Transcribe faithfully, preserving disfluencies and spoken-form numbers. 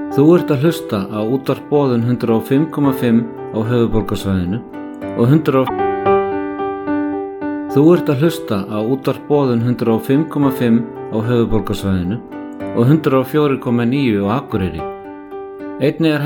Þú ert að hlusta á útvarp Boðun hundrað og fimm komma fimm á höfuðborgarsvæðinu og hundrað Þú ert að hlusta á útvarp Boðun hundrað og fimm komma fimm á höfuðborgarsvæðinu og hundrað og fjögur komma níu á Akureyri. Einnig er